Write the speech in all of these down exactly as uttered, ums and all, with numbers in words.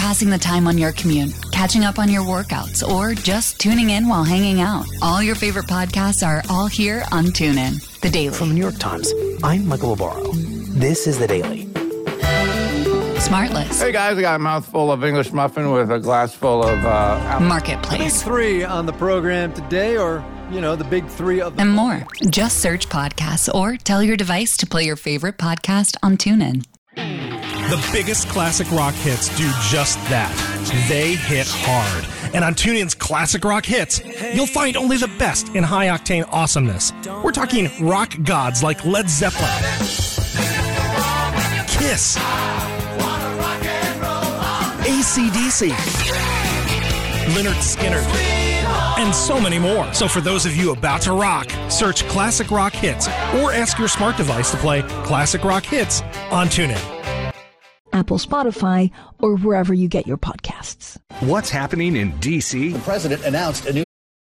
passing the time on your commute, catching up on your workouts, or just tuning in while hanging out. All your favorite podcasts are all here on TuneIn. The Daily. From the New York Times, I'm Michael Lobaro. This is The Daily. Smartless. Hey guys, I got a mouthful of English muffin with a glass full of uh, Marketplace. The big three on the program today, or, you know, the big three of the... And more. Just search podcasts or tell your device to play your favorite podcast on TuneIn. The biggest classic rock hits do just that. They hit hard. And on TuneIn's Classic Rock Hits, you'll find only the best in high-octane awesomeness. We're talking rock gods like Led Zeppelin, Kiss, A C D C, Lynyrd Skynyrd, and so many more. So for those of you about to rock, search Classic Rock Hits or ask your smart device to play Classic Rock Hits on TuneIn. Apple, Spotify, or wherever you get your podcasts. What's happening in D C? The president announced a new...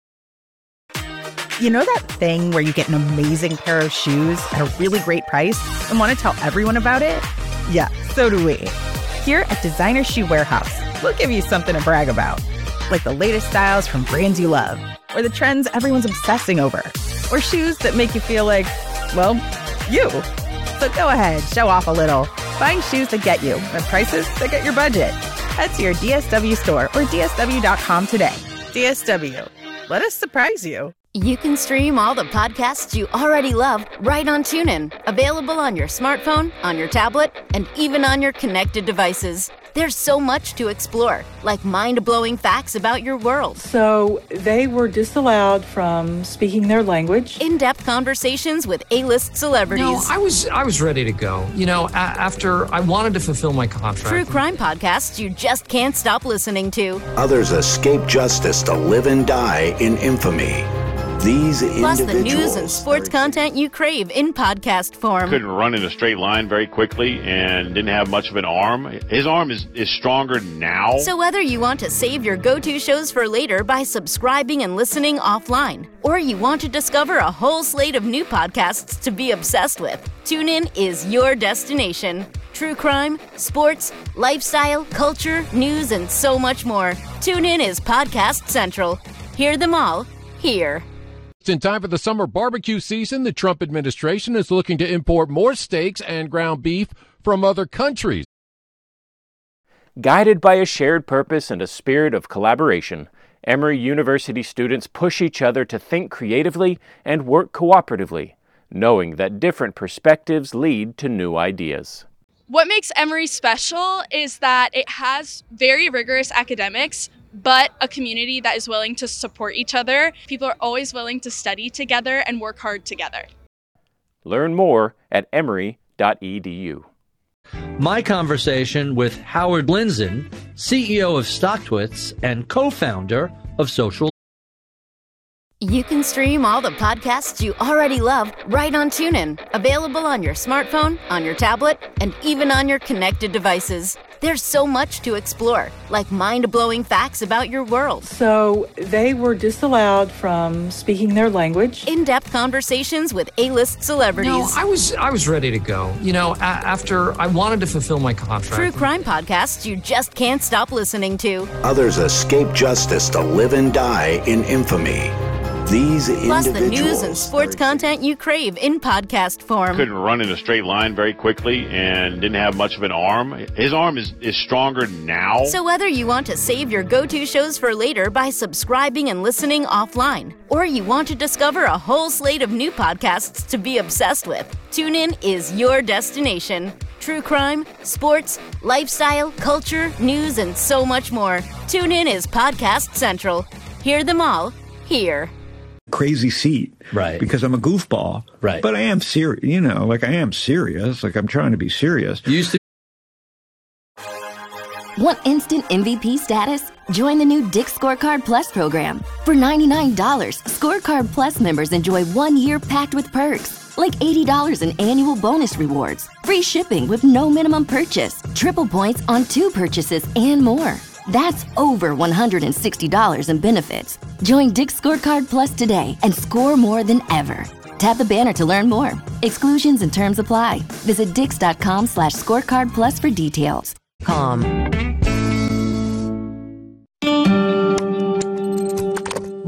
You know that thing where you get an amazing pair of shoes at a really great price and want to tell everyone about it? Yeah, so do we. Here at Designer Shoe Warehouse, we'll give you something to brag about. Like the latest styles from brands you love, or the trends everyone's obsessing over, or shoes that make you feel like, well, you. So go ahead, show off a little. Find shoes that get you at prices that get your budget. Head to your D S W store or D S W dot com today. D S W. Let us surprise you. You can stream all the podcasts you already love right on TuneIn. Available on your smartphone, on your tablet, and even on your connected devices. There's so much to explore, like mind-blowing facts about your world. So they were disallowed from speaking their language. In-depth conversations with A-list celebrities. No, I was I was ready to go. You know, a- after I wanted to fulfill my contract. True crime podcasts you just can't stop listening to. Others escape justice to live and die in infamy. These Plus the individuals... news and sports content you crave in podcast form. Couldn't run in a straight line very quickly and didn't have much of an arm. His arm is, is stronger now. So whether you want to save your go-to shows for later by subscribing and listening offline, or you want to discover a whole slate of new podcasts to be obsessed with, TuneIn is your destination. True crime, sports, lifestyle, culture, news, and so much more. TuneIn is Podcast Central. Hear them all here. In time for the summer barbecue season, the Trump administration is looking to import more steaks and ground beef from other countries. Guided by a shared purpose and a spirit of collaboration, Emory University students push each other to think creatively and work cooperatively, knowing that different perspectives lead to new ideas. What makes Emory special is that it has very rigorous academics, but a community that is willing to support each other. People are always willing to study together and work hard together. Learn more at emory dot e d u. My conversation with Howard Lindzen, C E O of StockTwits and co-founder of Social. You can stream all the podcasts you already love right on TuneIn. Available on your smartphone, on your tablet, and even on your connected devices. There's so much to explore, like mind-blowing facts about your world. So they were disallowed from speaking their language. In-depth conversations with A-list celebrities. No, I was I was ready to go. You know, a- after I wanted to fulfill my contract. True crime podcasts you just can't stop listening to. Others escape justice to live and die in infamy. These Plus the individuals... news and sports content you crave in podcast form. Couldn't run in a straight line very quickly and didn't have much of an arm. His arm is, is stronger now. So whether you want to save your go-to shows for later by subscribing and listening offline, or you want to discover a whole slate of new podcasts to be obsessed with, TuneIn is your destination. True crime, sports, lifestyle, culture, news, and so much more. TuneIn is Podcast Central. Hear them all here. Crazy seat, right? Because I'm a goofball, right? But I am serious, you know, like I am serious, like I'm trying to be serious. You used to. Want instant M V P status? Join the new Dick's Scorecard Plus program. For ninety-nine dollars, Scorecard Plus members enjoy one year packed with perks, like eighty dollars in annual bonus rewards, free shipping with no minimum purchase, triple points on two purchases, and more. That's over one hundred sixty dollars in benefits. Join Dick's Scorecard Plus today and score more than ever. Tap the banner to learn more. Exclusions and terms apply. Visit dix.com slash scorecard plus for details. Com.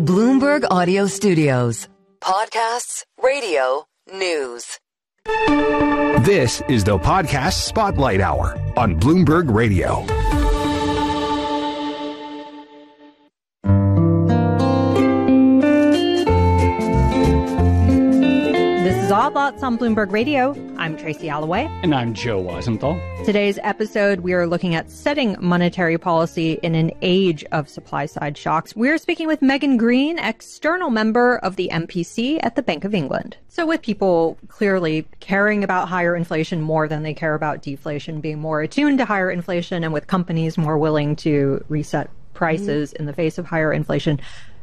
Bloomberg Audio Studios. Podcasts, radio, news. This is the Podcast Spotlight Hour on Bloomberg Radio. This is Odd Lots on Bloomberg Radio. I'm Tracy Alloway. And I'm Joe Weisenthal. Today's episode, we are looking at setting monetary policy in an age of supply-side shocks. We're speaking with Megan Green, external member of the M P C at the Bank of England. So with people clearly caring about higher inflation more than they care about deflation, being more attuned to higher inflation, and with companies more willing to reset prices mm-hmm. in the face of higher inflation,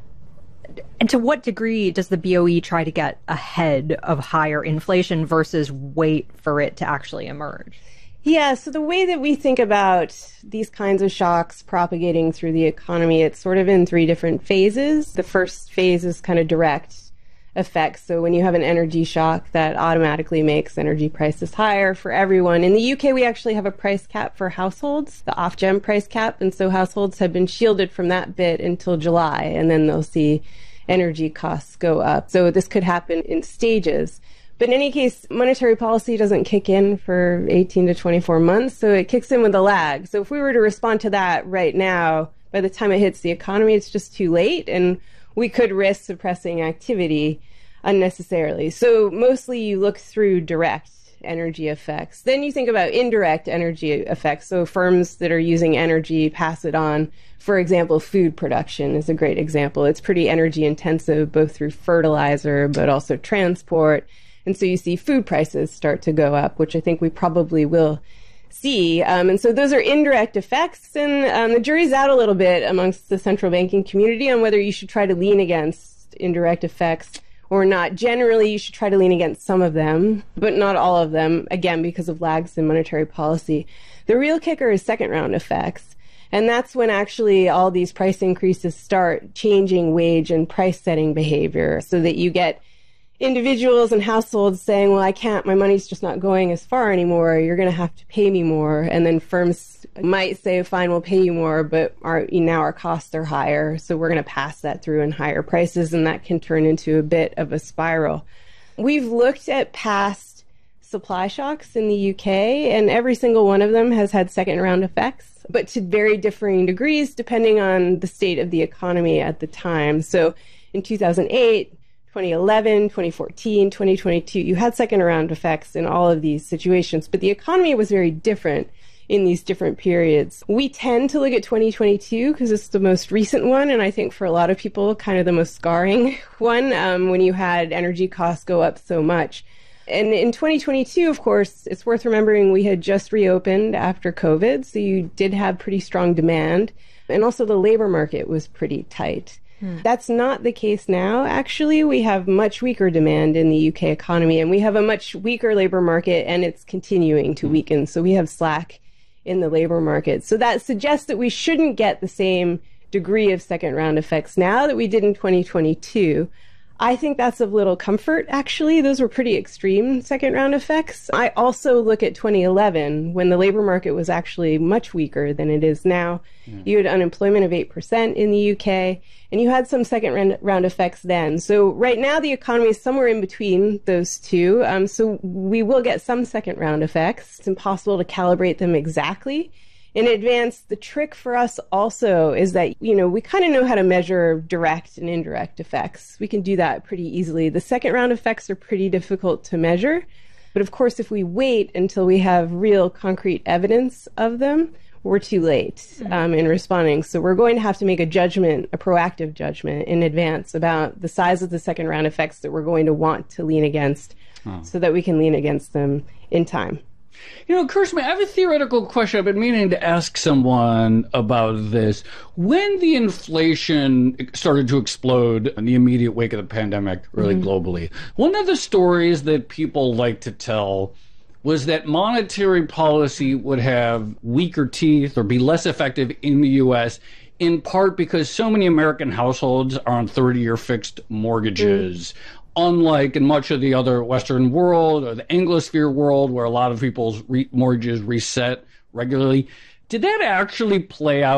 and to what degree does the B O E try to get ahead of higher inflation versus wait for it to actually emerge? Yeah, so the way that we think about these kinds of shocks propagating through the economy, it's sort of in three different phases. The first phase is kind of direct effects. So when you have an energy shock, that automatically makes energy prices higher for everyone. In the U K, we actually have a price cap for households, the Ofgem price cap. And so households have been shielded from that bit until July, and then they'll see energy costs go up. So this could happen in stages. But in any case, monetary policy doesn't kick in for eighteen to twenty-four months, so it kicks in with a lag. So if we were to respond to that right now, by the time it hits the economy, it's just too late, and we could risk suppressing activity unnecessarily. So mostly you look through direct energy effects. Then you think about indirect energy effects. So firms that are using energy pass it on. For example, food production is a great example. It's pretty energy intensive, both through fertilizer, but also transport. And so you see food prices start to go up, which I think we probably will see. Um, and so those are indirect effects. And um, the jury's out a little bit amongst the central banking community on whether you should try to lean against indirect effects or not. Generally, you should try to lean against some of them, but not all of them, again, because of lags in monetary policy. The real kicker is second round effects. And that's when actually all these price increases start changing wage and price setting behavior, so that you get individuals and households saying, well, I can't, my money's just not going as far anymore. You're going to have to pay me more. And then firms might say, fine, we'll pay you more, but our, now our costs are higher. So we're going to pass that through in higher prices. And that can turn into a bit of a spiral. We've looked at past supply shocks in the U K, and every single one of them has had second round effects, but to very differing degrees depending on the state of the economy at the time. So in two thousand eight, twenty eleven, twenty fourteen, twenty twenty-two, you had second round effects in all of these situations, but the economy was very different in these different periods. We tend to look at twenty twenty-two because it's the most recent one, and I think for a lot of people, kind of the most scarring one, um, when you had energy costs go up so much. And in twenty twenty-two, of course, it's worth remembering we had just reopened after COVID, so you did have pretty strong demand, and also the labor market was pretty tight. That's not the case now. Actually, we have much weaker demand in the U K economy, and we have a much weaker labor market, and it's continuing to weaken. So we have slack in the labor market. So that suggests that we shouldn't get the same degree of second round effects now that we did in twenty twenty-two. I think that's of little comfort, actually. Those were pretty extreme second round effects. I also look at twenty eleven, when the labor market was actually much weaker than it is now. Yeah. You had unemployment of eight percent in the U K, and you had some second round effects then. So right now, the economy is somewhere in between those two. Um, so we will get some second round effects. It's impossible to calibrate them exactly in advance. The trick for us also is that, you know, we kind of know how to measure direct and indirect effects. We can do that pretty easily. The second round effects are pretty difficult to measure. But of course, if we wait until we have real concrete evidence of them, we're too late um, in responding. So we're going to have to make a judgment, a proactive judgment in advance about the size of the second round effects that we're going to want to lean against oh. so that we can lean against them in time. You know, Kirsten, I have a theoretical question I've been meaning to ask someone about this. When the inflation started to explode in the immediate wake of the pandemic, really mm-hmm. globally, one of the stories that people like to tell was that monetary policy would have weaker teeth or be less effective in the U S, in part because so many American households are on thirty-year fixed mortgages. Mm. Unlike in much of the other Western world or the Anglosphere world, where a lot of people's re- mortgages reset regularly. Did that actually play out